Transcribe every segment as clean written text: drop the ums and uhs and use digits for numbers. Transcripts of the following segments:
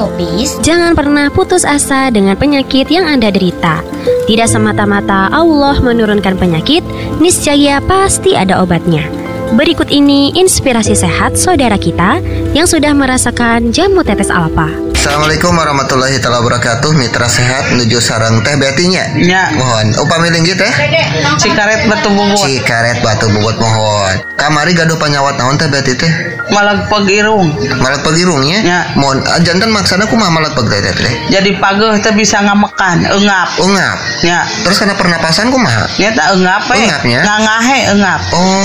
Radio Peace, jangan pernah putus asa dengan penyakit yang Anda derita. Tidak semata-mata Allah menurunkan penyakit, niscaya pasti ada obatnya. Berikut ini inspirasi sehat saudara kita yang sudah merasakan jamu tetes alfa. Assalamualaikum warahmatullahi wabarakatuh. Mitra sehat menuju sarang teh betinya. Ya. Mohon upami linggih teh. Cikaret batu bubut. Cikaret batu bubut mohon. Kamari gaduh panyawat naon teh beti teh? Malegpeg irung. Malegpeg irungnya? Ya. Mohon jantan maksana kumaha malegpeg teh? Jadi pageuh teh bisa ngamekan, eungap. Ungap. Ya. Terus kana pernapasan kumaha? Nya tak eungap we. Eungapnya? Ngangahe eungap.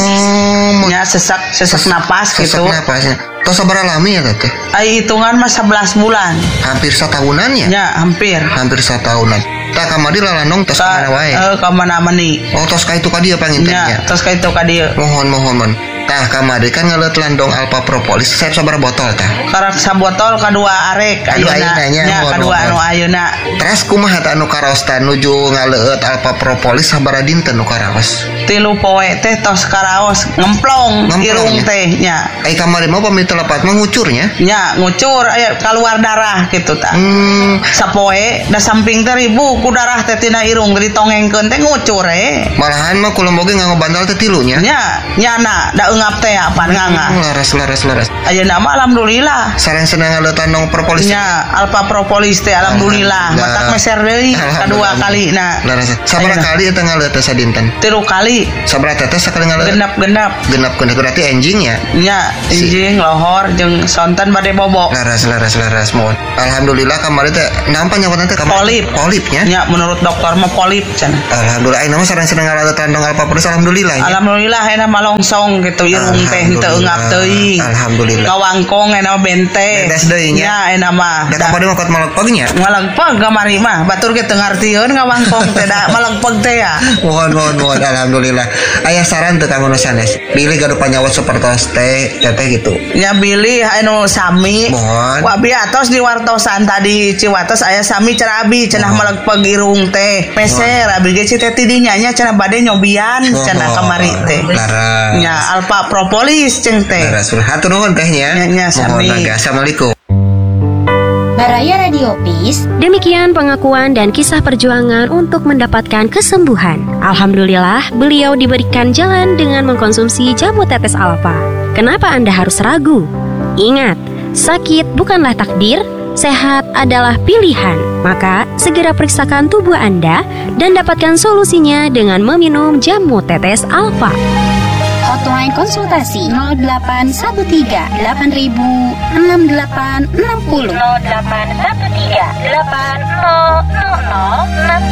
Oh, Nya sesak napas sesak gitu. napasnya. Tos sabaraha lami ya teh? Ai hitungan mah 11 bulan. Hampir satahunan ya? Ya, hampir. Hampir satahunan. Tak kamari lalanong tos kamana wae. Ka mana mani. Oh, tos ka itu ka dieu pangintennya. Ya, tos ka itu ka dieu. Mohon. Tah kamari kan ngaleut landong alpha propolis. Saya sabaraha botol tah? Karak sabotol kadua arek ayeuna. Ya, kadua anu ayeuna. Terus kumaha tah anu karaos tah nuju ngaleut alpha propolis sabaraha dinten nu karaos? 3 poe teh tos karaos ngemplong irung teh nya. Ai kamari mah pamit telepat mah ngucurnya? Nya ngucur aya keluar darah gitu tah. Sapoe da samping teh ribu ku darah teh tina irung ditongengkeun teh ngucur Malahan mah kula boge nganggo bantal teh 3 nya. Nya nyana da eungap teh apaan ngangah. Laras. Ayeuna mah alhamdulillah. Sareng senang ngaleut landong propolis. Nya alpha propolis teh alhamdulillah. Matak meser deui kadua kalina. Laras. Sabaraha kali eta ngaleut teh sadinten? 3 kali. Sabaraha tetes sakali ngaleut? Genep berarti enjing ya? Nya enjing lohor jeung sonten bade bobok. Laras mohon. Alhamdulillah kamari teh naon panyawatna teh kamari? Polipnya? Ya menurut dokter mah polip cenah. Alhamdulillah ayeuna mah sareng seneng ngaleut landong alpha propolis alhamdulillah. Alhamdulillah ayeuna mah longsong gitu irung teh teu eungap teuing. Alhamdulillah. Ngawangkong ayeuna mah bente. Bedes deui nya. Ya ayeuna mah. Da kapade mah kot malegpegnya. Malegpeg kamari mah batur ge teu ngartieun ngawangkong teh da malegpeg teh ya. Mohon alhamdulillah. Aya saran teu kanggo nu sanes? Pilih gaduh panyawat sapertos teh gitu. Nya bilih anu sami. Mohon. Wa abi atos di wartosan tadi Ciwates aya sami cenah abi cenah malegpeg irung teh. Peser abi ge teh tidinya nya cenah bade nyobian cenah kamari teh. Nya alpha propolis ceng teh. Hatur nuhun tehnya. Nya sami. Assalamualaikum. Baraya Radio Peace. Demikian pengakuan dan kisah perjuangan untuk mendapatkan kesembuhan. Alhamdulillah, beliau diberikan jalan dengan mengkonsumsi jamu tetes alfa. Kenapa Anda harus ragu? Ingat, sakit bukanlah takdir, sehat adalah pilihan. Maka, segera periksakan tubuh Anda dan dapatkan solusinya dengan meminum jamu tetes alfa. Hotline konsultasi 0813 8000 6860 0813 8000